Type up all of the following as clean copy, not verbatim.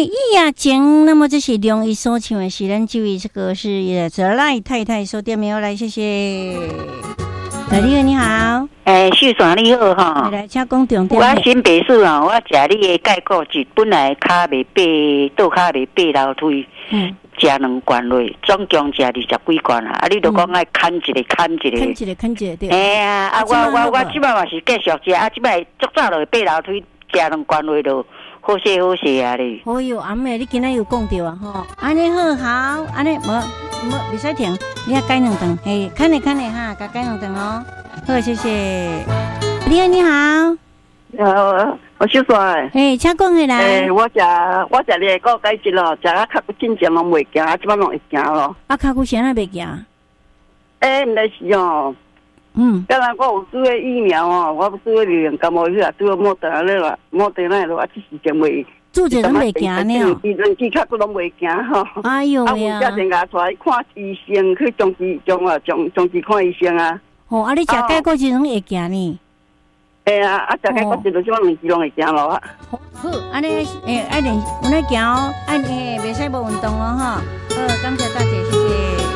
易雅情，那么这是容易所唱的是咱这位这个是赖太太所点名来，谢谢。来，你好，你好。 秀爽你好哈。 来，请讲重点。 我新北市啊，我食你的钙固质，本来骹未爬，倒骹未爬楼梯，食2罐落，总共食20几罐啊！你都讲爱砍一个，砍一个，对。我即摆嘛是继续食，即摆足早就爬楼梯，食2罐落就好势啊咧。 哦哟，阿妹，你今仔有讲到啊吼，安尼好，安尼袂使停，你要改2顿，看你哈，改2顿哦。好，谢谢。你好。 我小帅。 请讲起来。 我食你个钙质咯，食啊较进前拢袂行，即摆拢会行咯。 啊，较久啥袂行？ 毋来是哦。刚才我有做个疫苗哦，我做个流感冒药，做个莫德纳了，啊，即时间袂。 做者拢袂行呢。 伊较骨拢袂行吼。 哎呦呀！ 啊，我才甲出来看医生，去中治看医生啊。 哦，啊，你食钙固质拢会行呢？ 食钙固质就即摆2支拢会行咯啊。 好，安尼爱练，有咧行哦，袂使无运动哦吼。好，感谢大姐，谢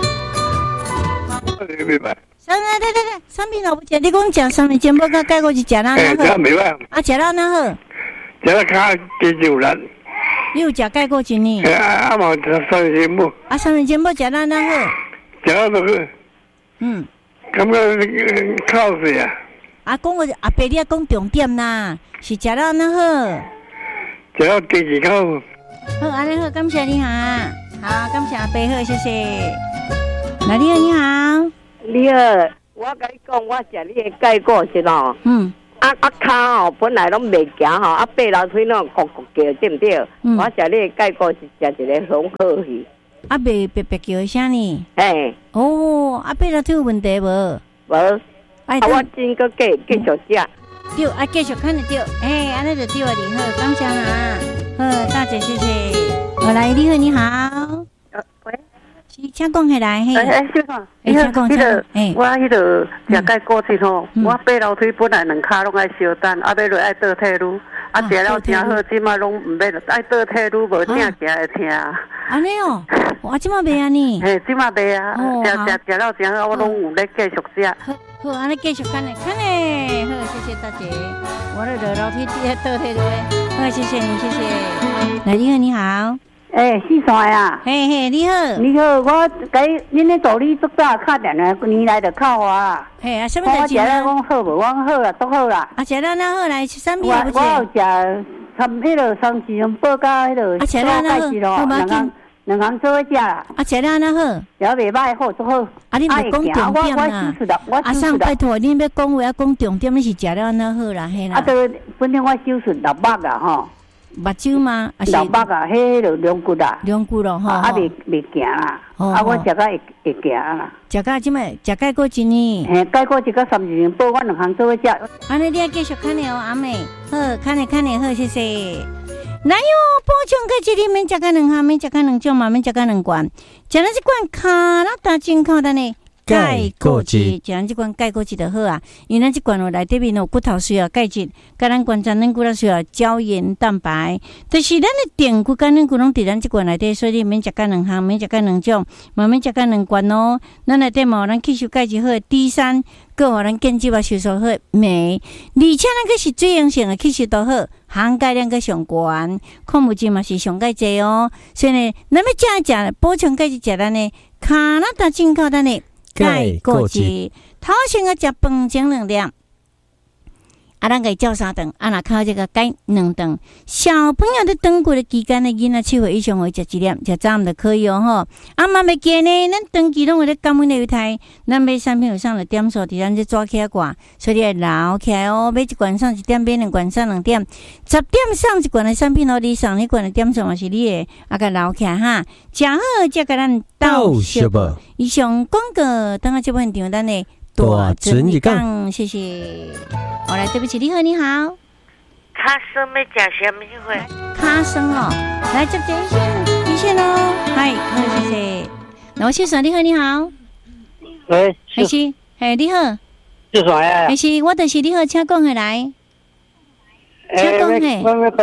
谢。 明白。 对，产品好不食，你讲食产品全部甲钙固质食哪好？ 这明白。 啊，食哪好？ 食了较加有力。 你有食钙固质呢？ 嘛产品全部。 啊，产品全部食哪好？ 食了都去。感觉靠死啊！ 讲我阿伯，你讲重点啦，是食了好？ 食了第2口。 好，安尼好，感谢你哈。好，感谢阿伯，好，谢谢。来，你好。 你好，我甲你讲，我食你的钙固质咯。骹哦，本来拢袂行吼，爬楼梯拢咕咕叫，对不对？我食你的钙固质，食一个很好去。 袂白白叫啥呢？ 哦， 爬楼梯有问题无？ 无。我真个继续食。 对，继续看得对。安尼就对了，你好，感谢哈。好，大姐，谢谢。我来，你好。 喂。 请讲起来， 小芳，请讲。我迄个食钙固质吼，我爬楼梯本来2骹拢爱小等，要落爱倒退路，食了真好，即马拢唔免爱倒退路，无正行会疼。 安尼哦，我即马袂安尼。 即马袂啊，食了真好，我拢有咧继续食。 好，安尼继续看嘞，好，谢谢大姐。我咧落楼梯倒退路咧，好，谢谢你，谢谢。来，你好。 四川啊， 你好， 我给恁咧助理做早敲电话，年来就靠我啊。 什么代志啊？ 我好无？我好啦，都好啦。 食了那好来，产品不我有食迄个三支报到迄个食了那好， 两行做伙食啦。 食了那好， 了袂歹，好做好。 你袂讲重点啦。上拜托，你要讲话要讲重点，你是食了那好啦，嘿啦。 本身我手术6目啊，吼。 目睭吗 ？6目啊，迄个两骨啦。 两骨咯，吼。 袂行啦。我食甲会行啦。食甲即摆食钙固质呢？ 钙固质甲3支报，我2行做伙食。 安尼你要继续看咧哦，阿妹。好，看咧，好，谢谢。来哟，补充钙质里面食个2项，免食个2种嘛，免食个2罐。食了这罐卡拉达真靠的呢。钙固质，食这罐钙固质就好啊，因为咱这罐有内底面有骨头需要钙质，甲咱观察咱骨头需要胶原蛋白，就是咱的电骨甲咱骨拢伫咱这罐内底，所以免食个2项，免食个2种，嘛免食个2罐哦。咱内底嘛有咱吸收钙质好，D3，搁有咱建基啊吸收好镁，而且咱个是水溶性的吸收都好，含钙量个上高，矿物质嘛是上钙济哦。所以呢，咱要食补充钙质，食咱呢卡拉达进口咱呢。钙固质，头先个食饭前2粒，咱个照3顿，若靠这个钙2顿。小朋友的长骨的期间呢，囡仔7岁以上会食1粒，食早暗就可以哦吼。嘛袂记呢，咱长期拢会咧感染流胎，咱买产品有上了点数，伫咱这抓起来挂，所以要留起来哦。买一罐上1点，买2罐上2点，10点上1罐的产品哦，你上迄罐的点数嘛是你的，甲留起来哈。食好才甲咱倒食无。以上广告，等下这部分场咱的大准一讲，谢谢。好来，对不起，你好， 卡生要食什么货？ 卡生哦，来接一线哦，嗨，好，谢谢。那我先生，你好。 喂， 还是，你好。 是啥呀？ 还是我就是你好，请讲下来。请讲嘿。 我要买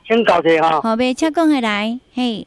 请教一下好呗，请讲下来，嘿，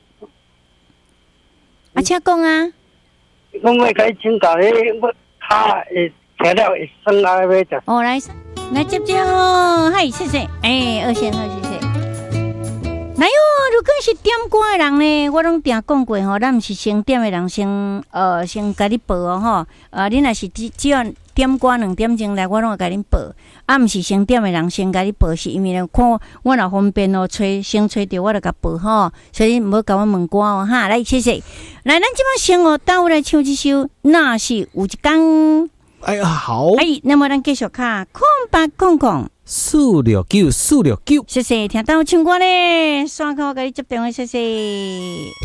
请讲啊。 我要甲你请教迄卡会吃了会酸啊，要食。 哦，来接哦，嗨，谢谢，二线好，谢谢。来哟，如果是点歌的人呢，我拢定讲过吼，咱毋是先点的人先甲你报哦吼，你若是只要点歌2点钟来，我拢会甲恁报。毋是先点的人先甲你报，是因为呢，看我若方便哦，先找着我就甲报吼，所以唔好甲我问歌哦哈。来，谢谢。来，咱即摆先倒来唱一首，那是有一天。 哎呀，好。 那么咱继续卡空白空空 469，469。 谢谢，听到唱歌咧，刷卡我甲你接电话，谢谢。